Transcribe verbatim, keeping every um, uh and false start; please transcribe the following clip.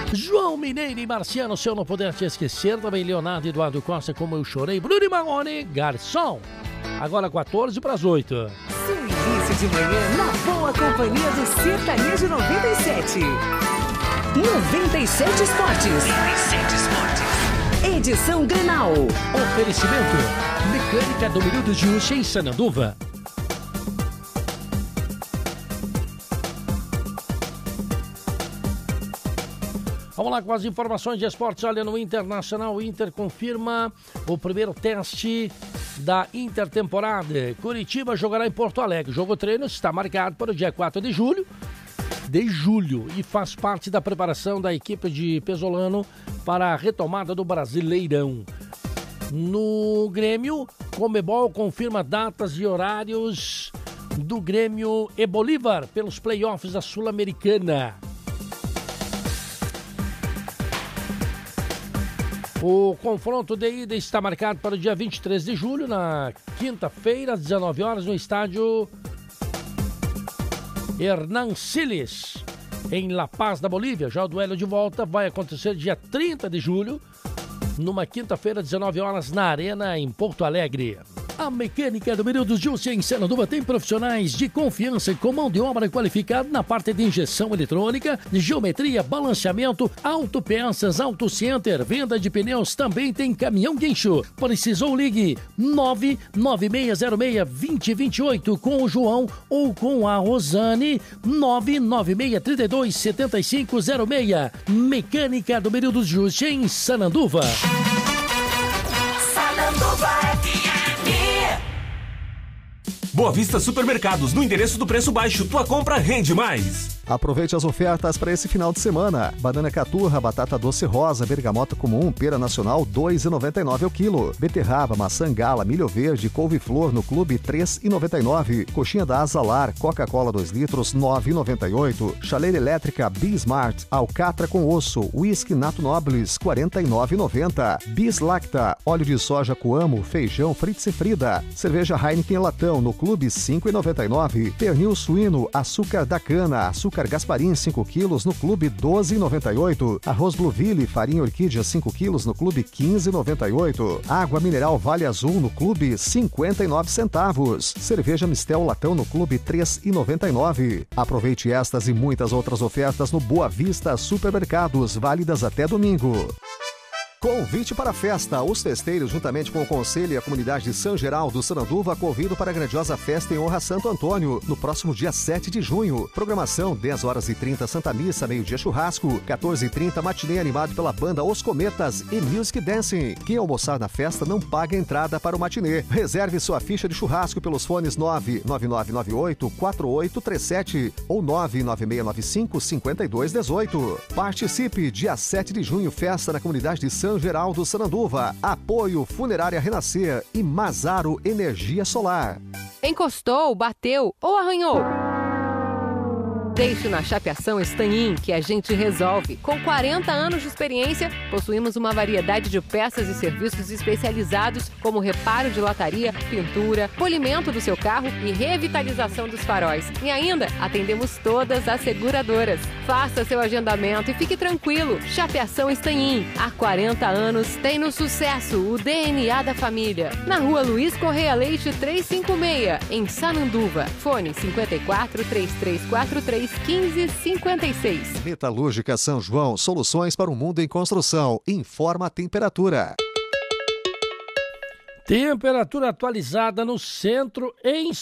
João Mineiro e Marciano, se eu não puder te esquecer, também Leonardo Eduardo Costa, Como Eu Chorei, Bruno e Marrone, Garçom. Agora quatorze para as oito. Seu início de manhã na boa companhia do Sertanejo noventa e sete. noventa e sete Esportes. noventa e sete Esportes. Edição Grenal. Oferecimento. Mecânica do Minuto de Uxa em Sananduva. Vamos lá com as informações de esportes. Olha, no Internacional, o Inter confirma o primeiro teste da intertemporada. Curitiba jogará em Porto Alegre. O jogo treino está marcado para o dia quatro de julho. De julho. E faz parte da preparação da equipe de Pesolano para a retomada do Brasileirão. No Grêmio, Conmebol confirma datas e horários do Grêmio e Bolívar pelos playoffs da Sul-Americana. O confronto de ida está marcado para o dia vinte e três de julho, na quinta-feira, às dezenove horas, no estádio Hernán Siles, em La Paz, da Bolívia. Já o duelo de volta vai acontecer dia trinta de julho, numa quinta-feira, às dezenove horas, na Arena, em Porto Alegre. A Mecânica do Minuto Jussa em Sananduva tem profissionais de confiança com mão de obra qualificada na parte de injeção eletrônica, de geometria, balanceamento, autopeças, autocenter, venda de pneus, também tem caminhão guincho. Precisou, ligue nove nove seis zero seis, dois zero dois oito com o João ou com a Rosane, nove nove seis três dois sete cinco zero seis. Mecânica do Minuto Jussa em Sananduva. Sananduva F M. Boa Vista Supermercados, no endereço do preço baixo, tua compra rende mais. Aproveite as ofertas para esse final de semana. Banana caturra, batata doce rosa, bergamota comum, pera nacional, dois reais e noventa e nove centavos ao quilo. Beterraba, maçã gala, milho verde, couve-flor no clube, três reais e noventa e nove centavos. Coxinha da Azalar, Coca-Cola dois litros, nove reais e noventa e oito centavos. Chaleira elétrica Bismart, alcatra com osso, whisky Nato Nobles, quarenta e nove reais e noventa centavos. Bis Lacta, óleo de soja Coamo, feijão Fritz e Frida. Cerveja Heineken latão no clube, cinco reais e noventa e nove centavos. Pernil suíno, açúcar da cana, açúcar Gasparim cinco quilos no clube, doze reais e noventa e oito centavos. Arroz Blueville, farinha orquídea cinco quilos no clube, quinze reais e noventa e oito centavos. Água mineral Vale Azul no clube, cinquenta e nove centavos. Cerveja Mistel latão no clube, três reais e noventa e nove centavos. Aproveite estas e muitas outras ofertas no Boa Vista Supermercados, válidas até domingo. Convite para a festa. Os festeiros, juntamente com o Conselho e a comunidade de São Geraldo, Sananduva, convidam para a grandiosa festa em honra a Santo Antônio, no próximo dia sete de junho. Programação, dez horas e trinta, Santa Missa, meio-dia churrasco, quatorze e trinta, matinê animado pela banda Os Cometas e Music Dancing. Quem almoçar na festa não paga entrada para o matinê. Reserve sua ficha de churrasco pelos fones nove nove nove nove oito quatro oito três sete ou nove nove seis nove cinco cinco dois um oito. Participe, dia sete de junho, festa na comunidade de São Geraldo, Sananduva. Apoio Funerária Renascer e Mazaro Energia Solar. Encostou, bateu ou arranhou? Deixe na Chapeação Stanhin, que a gente resolve. Com quarenta anos de experiência, possuímos uma variedade de peças e serviços especializados, como reparo de lataria, pintura, polimento do seu carro e revitalização dos faróis. E ainda, atendemos todas as seguradoras. Faça seu agendamento e fique tranquilo. Chapeação Stanhin, há quarenta anos, tem no sucesso o D N A da família. Na rua Luiz Correia Leite trezentos e cinquenta e seis, em Sananduva. Fone cinco quatro, três três quatro três, quinze cinquenta e seis. Metalúrgica São João, soluções para o mundo em construção. Informa a temperatura. Temperatura atualizada no centro em